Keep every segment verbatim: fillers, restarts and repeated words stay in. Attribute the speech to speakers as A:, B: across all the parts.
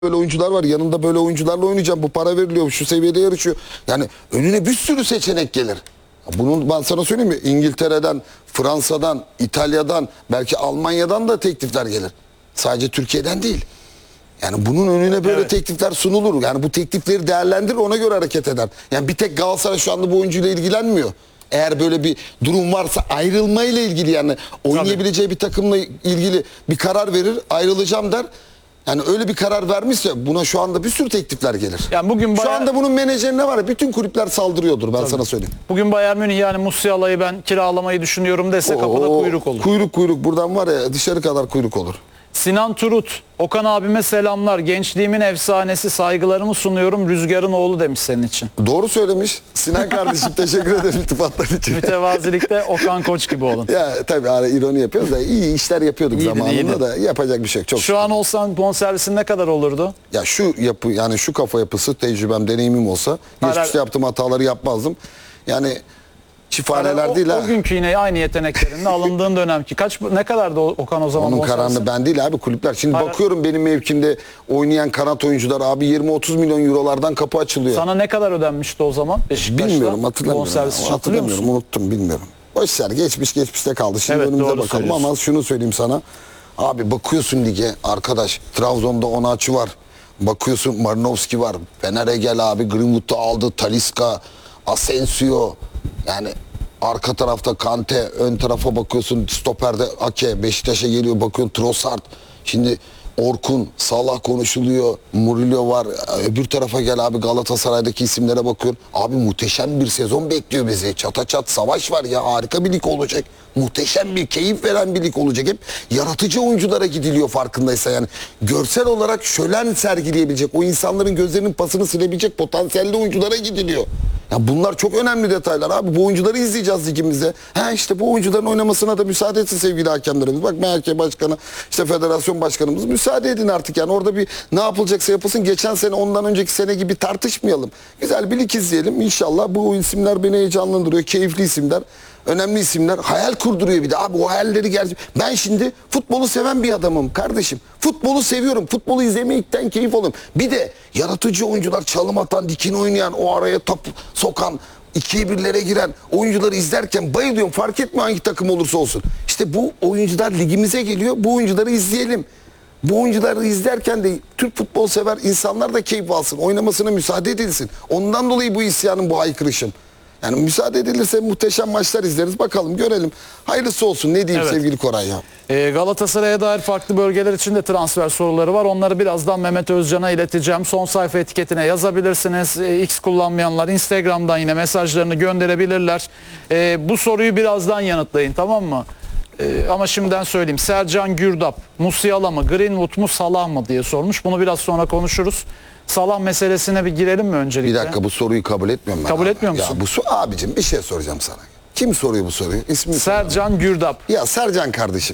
A: böyle oyuncular var. Yanında böyle oyuncularla oynayacağım. Bu para veriliyor. Şu seviyede yarışıyor. Yani önüne bir sürü seçenek gelir. Bunun ben sana söyleyeyim mi? İngiltere'den, Fransa'dan, İtalya'dan, belki Almanya'dan da teklifler gelir. Sadece Türkiye'den değil. Yani bunun önüne böyle evet. teklifler sunulur. Yani bu teklifleri değerlendirir, ona göre hareket eder. Yani bir tek Galatasaray şu anda bu oyuncuyla ilgilenmiyor. Eğer böyle bir durum varsa ayrılmayla ilgili, yani oynayabileceği bir takımla ilgili bir karar verir, ayrılacağım der. Yani öyle bir karar vermişse buna şu anda bir sürü teklifler gelir. Yani bugün bayağı... Şu anda bunun menajerine var ya, bütün kulüpler saldırıyordur, ben Tabii. sana söyleyeyim.
B: Bugün Bayern Münih yani Musiala'yı ben kiralamayı düşünüyorum dese Oo, kapıda kuyruk olur.
A: Kuyruk kuyruk buradan var ya, dışarı kadar kuyruk olur.
B: Sinan Turut, Okan abime selamlar. Gençliğimin efsanesi, saygılarımı sunuyorum. Rüzgar'ın oğlu demiş senin için.
A: Doğru söylemiş. Sinan kardeşim teşekkür ederim iltifatlar için.
B: Mütevazilikte Okan Koç gibi olun.
A: Ya tabii ara ironi yapıyoruz da iyi işler yapıyorduk iyiydi, zamanında iyiydi. da yapacak bir şey yok. Çok
B: Şu
A: şükür.
B: an olsan bonservisin ne kadar olurdu?
A: Ya şu yapı, yani şu kafa yapısı, tecrübem, deneyimim olsa geçmişte yaptığım hataları yapmazdım. Yani şifaneler
B: o,
A: değil ha.
B: O günkü yine aynı yeteneklerinle alındığın dönemki. Kaç ne kadardı Okan o zaman?
A: Onun kararını ben değil abi, kulüpler. Şimdi Para... bakıyorum benim mevkimde oynayan kanat oyuncular abi yirmi otuz milyon eurolardan kapı açılıyor.
B: Sana ne kadar ödenmişti o zaman?
A: Bilmiyorum, hatırlamıyorum. Hatırlamıyorum, unuttum, bilmiyorum. Boşver, geçmiş geçmişte kaldı. Şimdi evet, önümüze bakalım ama şunu söyleyeyim sana. Abi bakıyorsun lige arkadaş, Trabzon'da Onaçu var. Bakıyorsun Marinovski var. Fener'e gel abi, Greenwood'u aldı, Talisca, Asensio. Yani arka tarafta Kante, ön tarafa bakıyorsun stoperde Ake, Beşiktaş'a geliyor, bakıyorsun Trossard. Şimdi Orkun, Salah konuşuluyor, Murillo var. Öbür tarafa gel abi, Galatasaray'daki isimlere bakıyorsun. Abi muhteşem bir sezon bekliyor bizi. Çata çat savaş var ya, harika bir lig olacak. Muhteşem bir, keyif veren bir lig olacak. Hep yaratıcı oyunculara gidiliyor farkındaysa yani. Görsel olarak şölen sergileyebilecek, o insanların gözlerinin pasını silebilecek potansiyelli oyunculara gidiliyor. Ya bunlar çok önemli detaylar abi. Bu oyuncuları izleyeceğiz ligimizde. Ha işte bu oyuncuların oynamasına da müsaade etsin sevgili hakemlerimiz. Bak M H K Başkanı, işte federasyon başkanımız, müsaade edin artık yani. Orada bir ne yapılacaksa yapılsın. Geçen sene, ondan önceki sene gibi tartışmayalım. Güzel bir lig izleyelim. İnşallah bu isimler beni heyecanlandırıyor. Keyifli isimler. Önemli isimler. Hayal kurduruyor bir de abi, o hayalleri gerçek. Ben şimdi futbolu seven bir adamım kardeşim. Futbolu seviyorum. Futbolu izlemekten keyif alıyorum. Bir de yaratıcı oyuncular, çalım atan, dikine oynayan, o araya top sokan, ikiye birlere giren oyuncuları izlerken bayılıyorum. Fark etmiyor hangi takım olursa olsun. İşte bu oyuncular ligimize geliyor. Bu oyuncuları izleyelim. Bu oyuncuları izlerken de Türk futbol sever insanlar da keyif alsın. Oynamasına müsaade edilsin. Ondan dolayı bu isyanın, bu haykırışım. Yani müsaade edilirse muhteşem maçlar izleriz. Bakalım, görelim. Hayırlısı olsun. Ne diyeyim evet. sevgili Koray ya.
B: Ee, Galatasaray'a dair farklı bölgeler için de transfer soruları var. Onları birazdan Mehmet Özcan'a ileteceğim. Son sayfa etiketine yazabilirsiniz. Ee, X kullanmayanlar Instagram'dan yine mesajlarını gönderebilirler. Ee, bu soruyu birazdan yanıtlayın, tamam mı? Ee, ama şimdiden söyleyeyim. Sercan Gürdap, Musiala mı, Greenwood mu, Salah mı diye sormuş. Bunu biraz sonra konuşuruz. Salah meselesine bir girelim mi öncelikle?
A: Bir dakika, bu soruyu kabul etmiyorum ben.
B: Kabul
A: abi.
B: etmiyor musun?
A: Ya bu su abicim, bir şey soracağım sana. Kim soruyor bu soruyu? İsmi
B: Sercan Gürdap.
A: Ya Sercan kardeşim,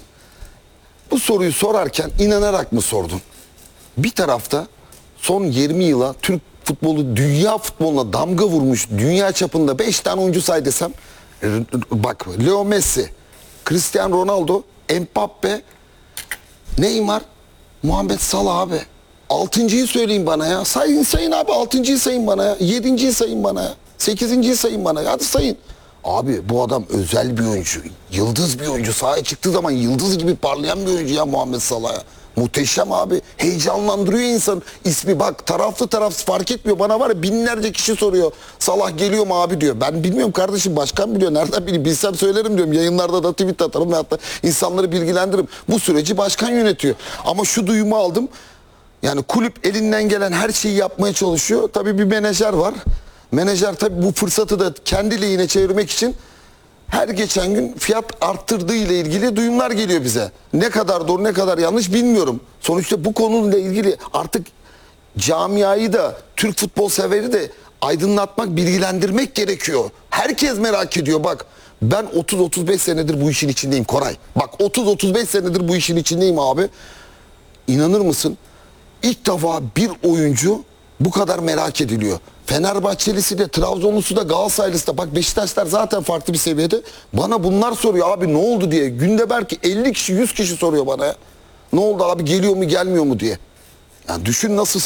A: bu soruyu sorarken inanarak mı sordun? Bir tarafta son yirmi yıla Türk futbolu, dünya futboluna damga vurmuş, dünya çapında beş tane oyuncu say desem, bak Leo Messi, Cristiano Ronaldo, Mbappe, Neymar, Muhammed Salah abi. Altıncıyı söyleyin bana ya. Sayın sayın abi, altıncıyı sayın bana ya. Yedinciyi sayın bana ya. Sekizinciyi sayın bana ya. Hadi sayın. Abi bu adam özel bir oyuncu. Yıldız bir oyuncu. Sahaya çıktığı zaman yıldız gibi parlayan bir oyuncu ya Muhammed Salah ya. Muhteşem abi. Heyecanlandırıyor insan. İsmi bak, taraflı tarafsız fark etmiyor. Bana var ya, binlerce kişi soruyor. Salah geliyor mu abi diyor. Ben bilmiyorum kardeşim, başkan biliyor. Nereden bileyim? Bilsem söylerim diyorum. Yayınlarda da tweet atarım ve hatta insanları bilgilendiririm. Bu süreci başkan yönetiyor. Ama şu duyumu aldım. Yani kulüp elinden gelen her şeyi yapmaya çalışıyor. Tabii bir menajer var. Menajer tabii bu fırsatı da kendi lehine çevirmek için her geçen gün fiyat arttırdığı ile ilgili duyumlar geliyor bize. Ne kadar doğru, ne kadar yanlış bilmiyorum. Sonuçta bu konuyla ilgili artık camiayı da, Türk futbol severi de aydınlatmak, bilgilendirmek gerekiyor. Herkes merak ediyor bak. Ben otuz otuz beş senedir bu işin içindeyim Koray. Bak otuz otuz beş senedir bu işin içindeyim abi. İnanır mısın? İlk defa bir oyuncu bu kadar merak ediliyor. Fenerbahçelisi de, Trabzonlusu da, Galatasaraylısı da. Bak Beşiktaşlar zaten farklı bir seviyede. Bana bunlar soruyor abi, ne oldu diye. Günde belki elli kişi, yüz kişi soruyor bana ya. Ne oldu abi, geliyor mu gelmiyor mu diye. Yani düşün nasıl